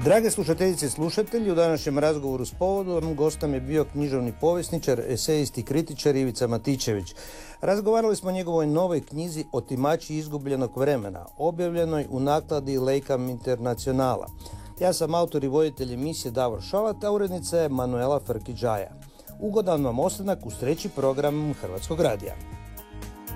Drage slušateljice i slušatelji, u današnjem razgovoru s povodom gostom je bio književni povjesničar, esejist i kritičar Ivica Matičević. Razgovarali smo o njegovoj novoj knjizi Otimači izgubljenog vremena, objavljenoj u nakladi Lejkam Internacionala. Ja sam autor i voditelj emisije Davor Šalat, a urednica je Manuela Frkić-Đaja. Ugodan vam ostanak uz treći program Hrvatskog radija.